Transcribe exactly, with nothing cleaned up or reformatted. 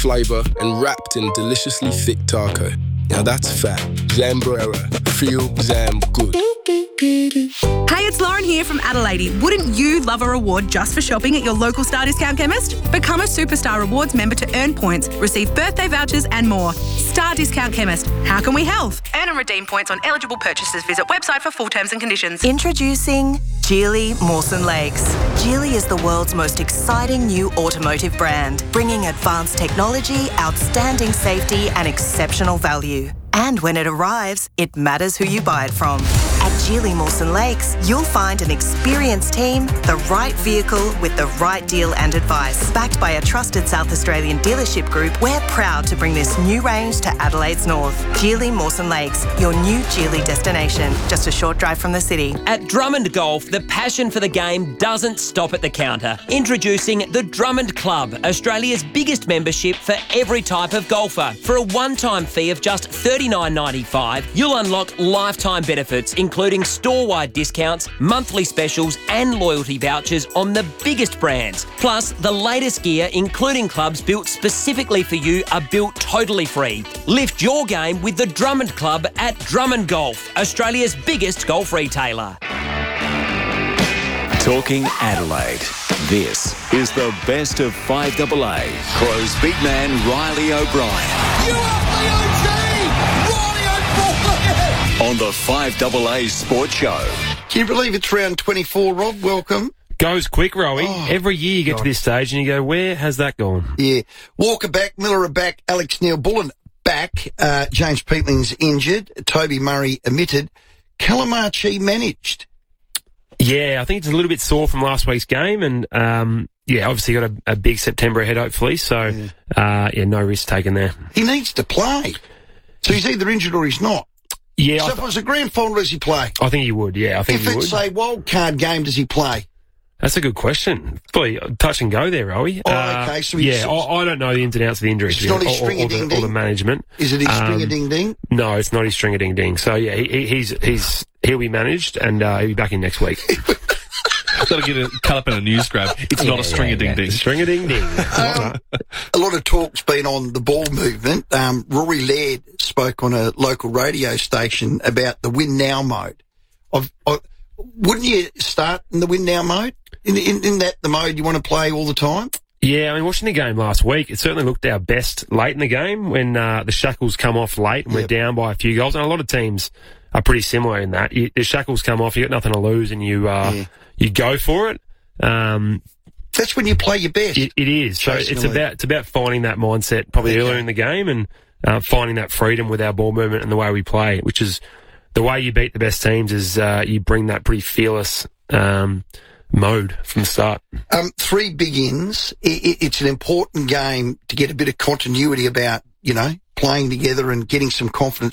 flavour and wrapped in deliciously thick taco. Now that's fat. Zambrera. Feel Zam good. Hey, it's Lauren here from Adelaide. Wouldn't you love a reward just for shopping at your local Star Discount chemist? Become a Superstar Rewards member to earn points, receive birthday vouchers and more. Star Discount Chemist. How can we help? Earn and redeem points on eligible purchases. Visit website for full terms and conditions. Introducing Geely Mawson Lakes. Geely is the world's most exciting new automotive brand, bringing advanced technology, outstanding safety and exceptional value. And when it arrives, it matters who you buy it from. At Geely Mawson Lakes, you'll find an experienced team, the right vehicle with the right deal and advice. Backed by a trusted South Australian dealership group, we're proud to bring this new range to Adelaide's north. Geely Mawson Lakes, your new Geely destination, just a short drive from the city. At Drummond Golf, the passion for the game doesn't stop at the counter. Introducing the Drummond Club, Australia's biggest membership for every type of golfer. For a one-time fee of just thirty-nine ninety-five, you'll unlock lifetime benefits, including store-wide discounts, monthly specials and loyalty vouchers on the biggest brands. Plus, the latest gear, including clubs built specifically for you, are built totally free. Lift your game with the Drummond Club at Drummond Golf, Australia's biggest golf retailer. Talking Adelaide. This is the best of five A A. Crows big man Riley O'Brien. You are the O G! Riley O'Brien! On the five A A Sports Show. Can you believe it's round twenty-four, Rob? Welcome. Goes quick, Rowie. Oh, Every year you get God. to this stage and you go, where has that gone? Yeah. Walker back, Miller back, Alex Neil-Bullen back, uh, James Peatling's injured, Toby Murray omitted, Calamachi managed. Yeah, I think it's a little bit sore from last week's game and, um, yeah, obviously got a, a big September ahead, hopefully. So, yeah. Uh, yeah, no risk taken there. He needs to play. So he's either injured or he's not. Yeah. So I if it was a grand final, does he play? I think he would, yeah. I think if he would. If it's a wild card game, does he play? That's a good question. Boy, touch and go there, Rowie. Oh, uh, okay. So he's, yeah, I, I don't know the ins and outs of the injury. It's not his or, or, or, string-a-ding-ding? the, or the management. Is it his um, string-a-ding-ding? No, it's not his string-a-ding-ding. So, yeah, he, he's, he's, he'll be managed and uh, he'll be back in next week. Got to get it cut up in a news grab. It's yeah, not a string-a-ding-ding. Yeah, yeah. String-a-ding-ding. um, a lot of talk's been on the ball movement. Um, Rory Laird spoke on a local radio station about the win now mode. I've, I, wouldn't you start in the win now mode? In, in, in that the mode you want to play all the time? Yeah, I mean, watching the game last week, it certainly looked our best late in the game when uh, the shackles come off late and yep. we're down by a few goals. And a lot of teams are pretty similar in that. You, the shackles come off, you got nothing to lose, and you uh, yeah. you go for it. Um, That's when you play your best. It, it is. So it's about it's about finding that mindset probably okay. earlier in the game and uh, finding that freedom with our ball movement and the way we play, which is the way you beat the best teams is uh, you bring that pretty fearless um, mode from the start. Um, three big ins. It, it's an important game to get a bit of continuity about, you know, playing together and getting some confidence